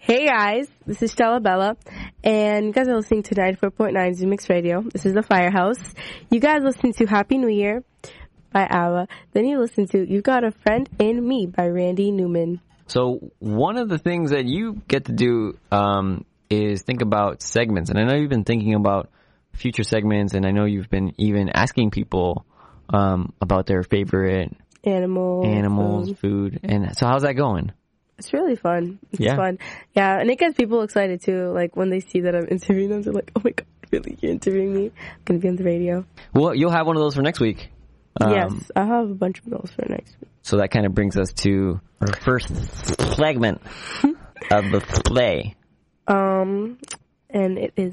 Hey guys, this is Stella Bella, and you guys are listening to 94.9 Zoo Mix Radio. This is the Firehouse. You guys listen to Happy New Year by ABBA. Then you listen to You Got a Friend in Me by Randy Newman. So one of the things that you get to do is think about segments. And I know you've been thinking about future segments, and I know you've been even asking people about their favorite animals, food. And so how's that going? It's really fun. It's fun. Yeah, and it gets people excited too. Like when they see that I'm interviewing them, they're like, oh my God, really? You're interviewing me? I'm going to be on the radio. Well, you'll have one of those for next week. Yes, I'll have a bunch of those for next week. So that kind of brings us to our first segment of the play. And it is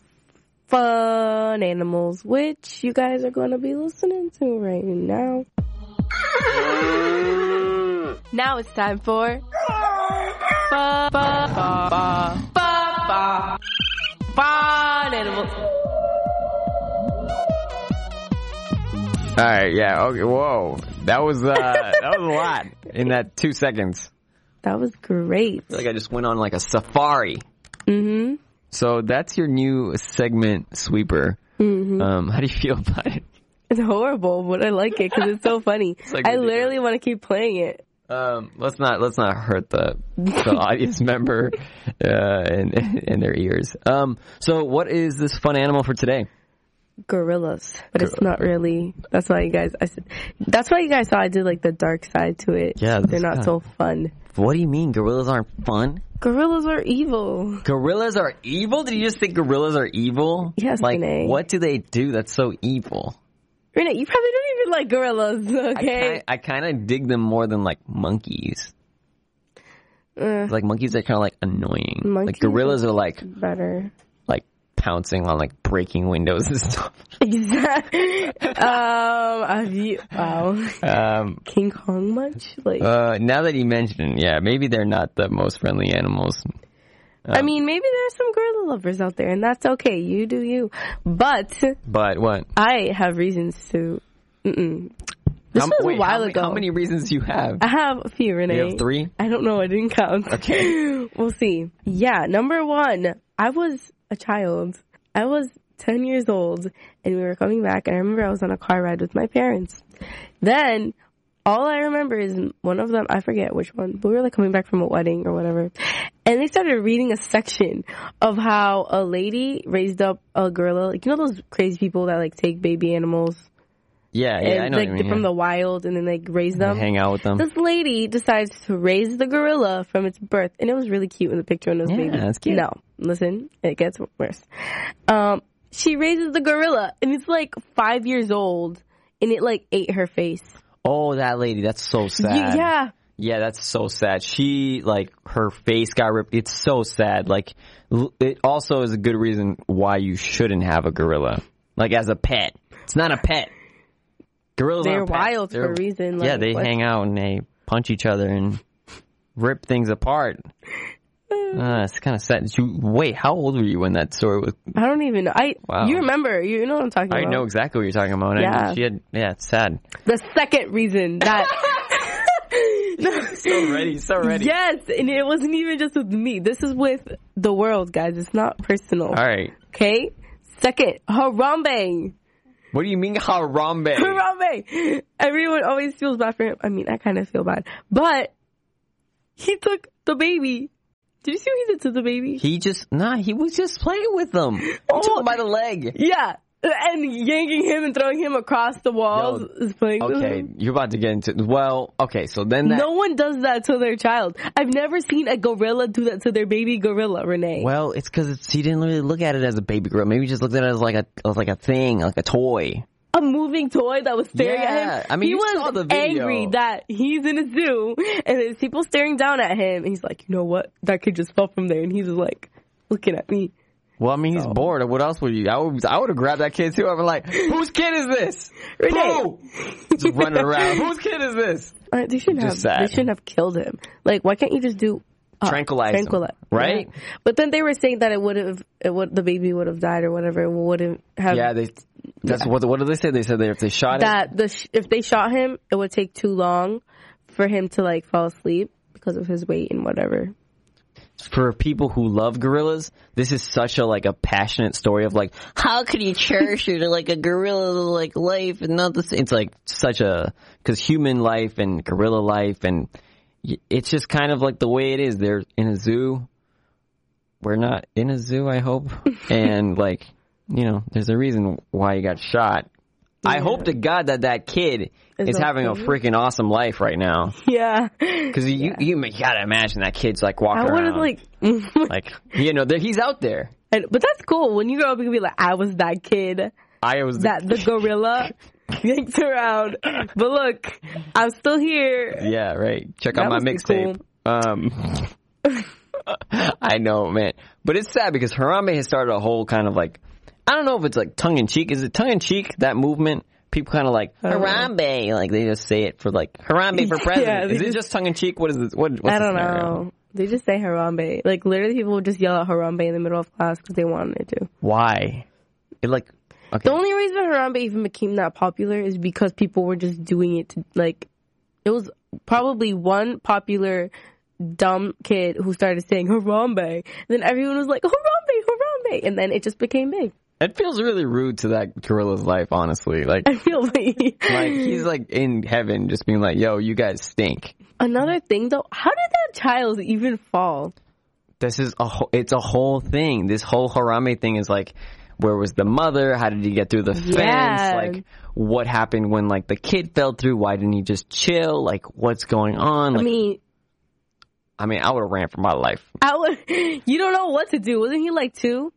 Fun Animals, which you guys are going to be listening to right now. Now it's time for Fun Animals. All right, yeah, okay, whoa. That was a lot in that 2 seconds. That was great. I feel like I just went on like a safari. Mm-hmm. So that's your new segment, Sweeper. Mm-hmm. How do you feel about it? It's horrible, but I like it because it's so funny. Like I literally want to keep playing it. Let's not hurt the audience member in their ears. So what is this fun animal for today? Gorillas, but it's not really. That's why you guys saw I did like the dark side to it. Yeah, they're not so fun. What do you mean gorillas aren't fun? Gorillas are evil. Gorillas are evil? Did you just think gorillas are evil? Yes, like Renee. What do they do that's so evil? Renee, you probably don't even like gorillas, okay? I kind of dig them more than like monkeys. Like monkeys are kind of like annoying. Like gorillas are like better. Like pouncing on like breaking windows and stuff. Exactly. King Kong much? Like now that you mention it, yeah, maybe they're not the most friendly animals. I mean, maybe there's some gorilla lovers out there, and that's okay. You do you. But what? I have reasons to. This was a while ago. How many reasons do you have? I have a few, Renee. You have 3? I don't know. I didn't count. Okay. We'll see. Yeah, number 1. I was a child. I was 10 years old, and we were coming back, and I remember I was on a car ride with my parents. Then, all I remember is one of them, I forget which one, but we were like coming back from a wedding or whatever, and they started reading a section of how a lady raised up a gorilla. Like, you know those crazy people that like take baby animals? Yeah, I know like, what you mean, from the wild and then like raise them. Hang out with them. This lady decides to raise the gorilla from its birth, and it was really cute in the picture when it was baby. Yeah, that's cute. No, listen, it gets worse. She raises the gorilla, and it's like 5 years old, and it like ate her face. Oh, that lady, that's so sad. Yeah. Yeah, that's so sad. She, like, her face got ripped. It's so sad. Like, it also is a good reason why you shouldn't have a gorilla. Like, as a pet. It's not a pet. Gorillas They're aren't pets. wild for a reason. Like, yeah, they hang out and they punch each other and rip things apart. It's kind of sad. Wait, how old were you when that story was? I don't even know. Wow. You remember. You know what I'm talking about. I know exactly what you're talking about. Yeah. It's sad. The second reason that... So ready. Yes, and it wasn't even just with me. This is with the world, guys. It's not personal. All right. Okay? Second, Harambe. What do you mean Harambe? Harambe. Everyone always feels bad for him. I mean, I kind of feel bad. But he took the baby. Did you see what he did to the baby? He was just playing with them. He took him by the leg. Yeah. And yanking him and throwing him across the walls is playing with him. Okay, you're about to get into... Well, okay, so then No one does that to their child. I've never seen a gorilla do that to their baby gorilla, Renee. Well, it's because he didn't really look at it as a baby gorilla. Maybe he just looked at it as like a thing, like a toy. A moving toy that was staring at him. I mean, he saw the was video. angry that he's in a zoo and there's people staring down at him. And he's like, you know what? That kid just fell from there. And he's just like, looking at me. Well, I mean, he's bored. What else would you? I would have grabbed that kid too. I'd be like, whose kid is this? Renee. Who? Just running around. Whose kid is this? They shouldn't have killed him. Like, why can't you just do tranquilize him, right? Yeah. But then they were saying that the baby would have died or whatever. It wouldn't have. Yeah, what did they say? They said if they shot him, if they shot him, it would take too long for him to like fall asleep because of his weight and whatever. for people who love gorillas, this is such a like a passionate story of like, how could you cherish your like a gorilla like life and not the same? It's like such a, because human life and gorilla life, and it's just kind of like the way it is. They're in a zoo. We're not in a zoo, I hope. And like, you know, there's a reason why he got shot. Yeah. I hope to God that kid is having a freaking awesome life right now. Yeah. Because you gotta imagine that kid's like walking around. Like, you know, he's out there. But that's cool. When you grow up, you can be like, I was that kid. I was the gorilla yanked around. But look, I'm still here. Yeah, right. Check out my mixtape. Cool. I know, man. But it's sad because Harambe has started a whole kind of like, I don't know if it's like tongue-in-cheek. Is it tongue-in-cheek, that movement? People kind of like, Harambe. Like, they just say it for like, Harambe for president. Is it just tongue-in-cheek? What is this? What's I don't know. They just say Harambe. Like, literally people would just yell out Harambe in the middle of class because they wanted to. Why? It like, okay. The only reason Harambe even became that popular is because people were just doing it to, like, it was probably one popular dumb kid who started saying Harambe. And then everyone was like, Harambe, Harambe. And then it just became big. It feels really rude to that gorilla's life, honestly. Like, I feel like he's like in heaven just being like, yo, you guys stink. Another thing though, how did that child even fall? This is it's a whole thing. This whole Harambe thing is like, where was the mother? How did he get through the fence? Like, what happened when like the kid fell through? Why didn't he just chill? Like, what's going on? Like, I mean, I would have ran for my life. You don't know what to do. Wasn't he like 2?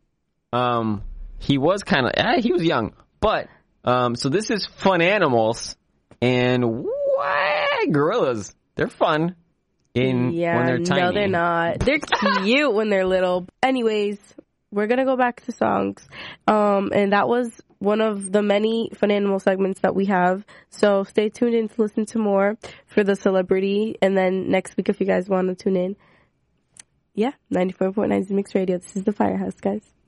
He was kind of, he was young. But, so this is Fun Animals. And gorillas, they're fun when they're tiny. No, they're not. They're cute when they're little. Anyways, we're going to go back to songs. And that was one of the many Fun Animal segments that we have. So stay tuned in to listen to more for the celebrity. And then next week, if you guys want to tune in. Yeah, 94.9 is Mixed Radio. This is the Firehouse, guys.